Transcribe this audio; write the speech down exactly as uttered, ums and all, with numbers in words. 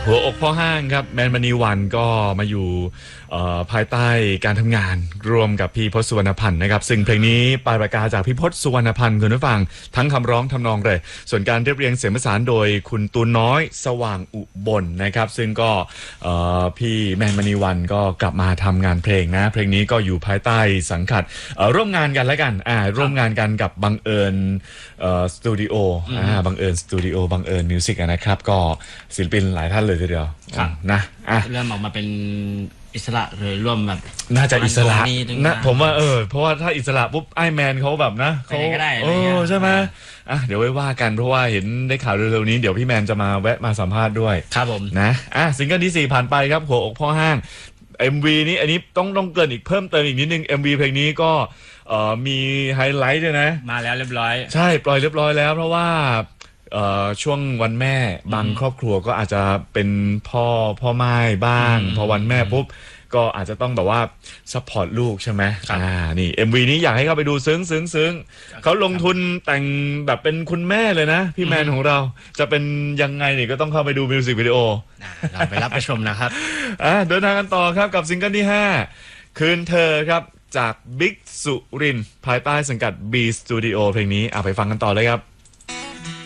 หัวอกพ่อห้างครับแมนมณีวันก็มาอยู่ภายใต้การทำงานรวมกับพี่พศสุวรรณพันธ์นะครับซึ่งเพลงนี้ปลายปากกาจากพี่พศสุวรรณพันธ์คุณผู้ฟังทั้งคำร้องทำนองเลยส่วนการเรียบเรียงเสียงประสานโดยคุณตูนน้อยสว่างอุบลนะครับซึ่งก็พี่แมนมณีวันก็กลับมาทำงานเพลงนะเพลงนี้ก็อยู่ภายใต้สังกัดร่วมงานกันแล้วกันอ่าร่วมงานกันกับบังเอิญสตูดิโออ่าบังเอิญสตูดิโอบังเอิญมิวสิกนะครับก็ศิลปินหลายท่านเลยทีเดียวนะอ่ะเริ่มออกมาเป็นอิสระเลยร่วมแบบน่าจะอิสระนะผมว่าเออเพราะว่าถ้าอิสระปุ๊บไอแมนเขาแบบนะเขาเออใช่ไหมอ่ะเดี๋ยวไว้ว่ากันเพราะว่าเห็นได้ข่าวเร็วๆนี้เดี๋ยวพี่แมนจะมาแวะมาสัมภาษณ์ด้วยครับผมนะอ่ะซิงเกิลที่สี่ผ่านไปครับหัวอกพ่อห้าง เอ็ม วี นี้อันนี้ต้องต้องเกินอีกเพิ่มเติมอีกนิดนึง เอ็ม วี เพลงนี้ก็เอ่อมีไฮไลท์ด้วยนะมาแล้วเรียบร้อยใช่ปล่อยเรียบร้อยแล้วเพราะว่าช่วงวันแม่บางครอบครัวก็อาจจะเป็นพ่อพ่อไม้บ้างพอวันแม่ปุ๊บก็อาจจะต้องแบบว่าซัพพอร์ตลูกใช่ไหมอ่านี่ เอ็ม วี นี้อยากให้เข้าไปดูซึ้งซึ้งซึ้งเขาลงทุนแต่งแบบเป็นคุณแม่เลยนะพี่แมนของเราจะเป็นยังไงนี่ก็ต้องเข้าไปดูมิวสิกวิดีโอเราไปรับไปชมนะครับอ่าเดินทางกันต่อครับกับซิงเกิลที่ห้าคืนเธอครับจากบิ๊กสุรินทร์ภายใต้สังกัด B Studio เพลงนี้เอาไปฟังกันต่อเลยครับ